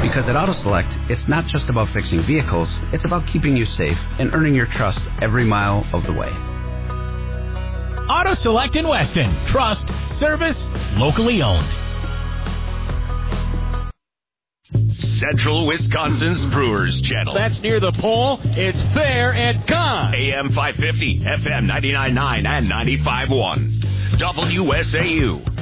Because at AutoSelect, it's not just about fixing vehicles, it's about keeping you safe and earning your trust every mile of the way. AutoSelect in Weston. Trust, service, locally owned. Central Wisconsin's Brewers Channel. That's near the pole. It's fair and gone. AM 550, FM 99.9 and 95.1. WSAU.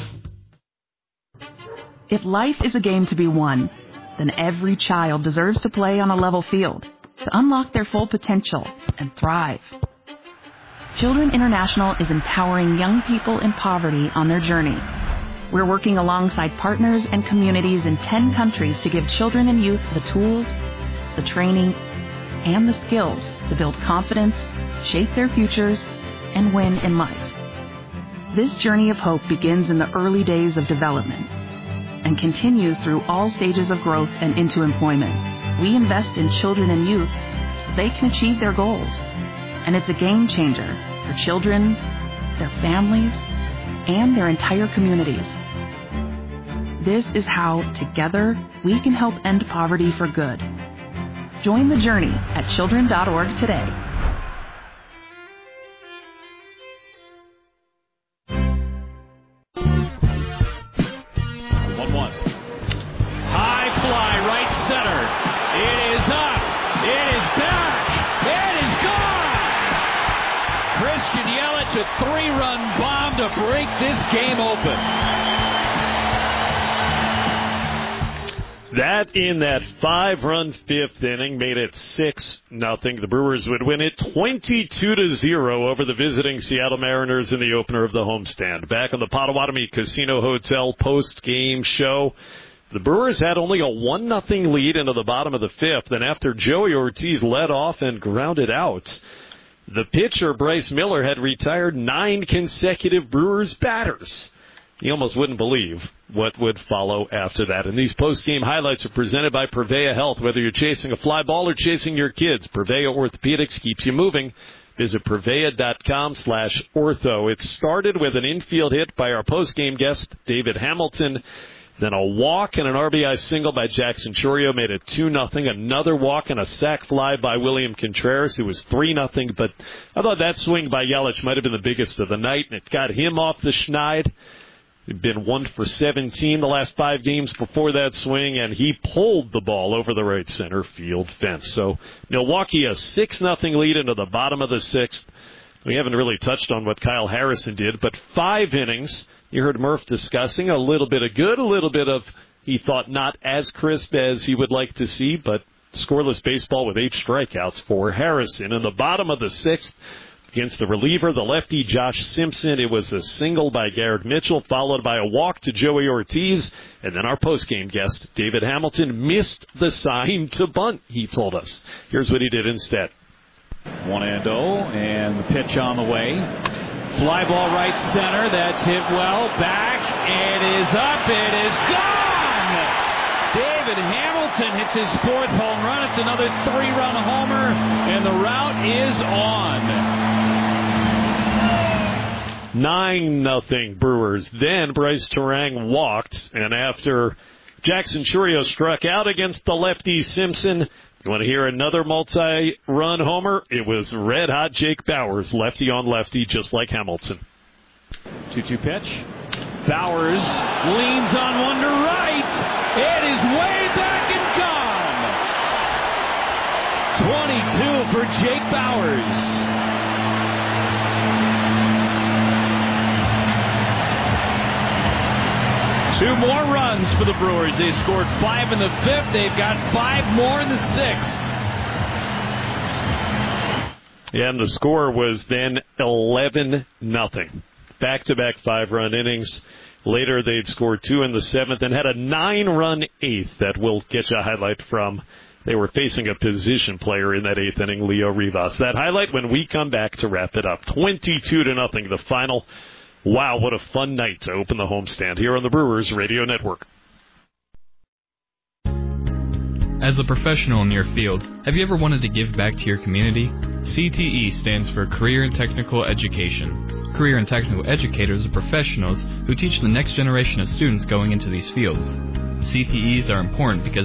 If life is a game to be won, then every child deserves to play on a level field to unlock their full potential and thrive. Children International is empowering young people in poverty on their journey. We're working alongside partners and communities in 10 countries to give children and youth the tools, the training, and the skills to build confidence, shape their futures, and win in life. This journey of hope begins in the early days of development and continues through all stages of growth and into employment. We invest in children and youth so they can achieve their goals. And it's a game changer for children, their families, and their entire communities. This is how, together, we can help end poverty for good. Join the journey at children.org today. A three-run bomb to break this game open. That in that 5-run fifth inning made it 6-0. The Brewers would win it 22-0 over the visiting Seattle Mariners in the opener of the homestand. Back on the Potawatomi Casino Hotel post-game show, the Brewers had only a 1-0 lead into the bottom of the fifth, and after Joey Ortiz led off and grounded out, the pitcher, Bryce Miller, had retired 9 consecutive Brewers batters. You almost wouldn't believe what would follow after that. And these post-game highlights are presented by Prevea Health. Whether you're chasing a fly ball or chasing your kids, Prevea Orthopedics keeps you moving. Visit Prevea.com/ortho. It started with an infield hit by our post-game guest, David Hamilton. Then a walk and an RBI single by Jackson Chourio made it 2-0. Another walk and a sac fly by William Contreras. It was 3-0. But I thought that swing by Yelich might have been the biggest of the night, and it got him off the schneid. He'd been 1 for 17 the last 5 games before that swing, and he pulled the ball over the right center field fence. So Milwaukee a 6-0 lead into the bottom of the 6th. We haven't really touched on what Kyle Harrison did, but 5 innings. You heard Murph discussing a little bit of good, a little bit of, he thought, not as crisp as he would like to see, but scoreless baseball with 8 strikeouts for Harrison. In the bottom of the 6th, against the reliever, the lefty Josh Simpson, it was a single by Garrett Mitchell, followed by a walk to Joey Ortiz, and then our postgame guest, David Hamilton, missed the sign to bunt, he told us. Here's what he did instead. 1-0, and the pitch on the way. Fly ball right center. That's hit well. Back. It is up. It is gone. David Hamilton hits his 4th home run. It's another 3-run homer, and the route is on. 9-0 Brewers. Then Bryce Turang walked, and after Jackson Chourio struck out against the lefty Simpson, you want to hear another multi-run homer? It was red-hot Jake Bauers, lefty on lefty, just like Hamilton. 2-2 pitch. Bauers leans on one to right. It is way back and gone. 22 for Jake Bauers. Two more runs for the Brewers. They scored 5 in the 5th. They've got 5 more in the 6th. Yeah, and the score was then 11-0. Back-to-back 5-run innings. Later, they'd scored 2 in the 7th and had a 9-run 8th that we'll get you a highlight from. They were facing a position player in that 8th inning, Leo Rivas. That highlight when we come back to wrap it up. 22-0, the final. Wow, what a fun night to open the homestand here on the Brewers Radio Network. As a professional in your field, have you ever wanted to give back to your community? CTE stands for Career and Technical Education. Career and Technical Educators are professionals who teach the next generation of students going into these fields. CTEs are important because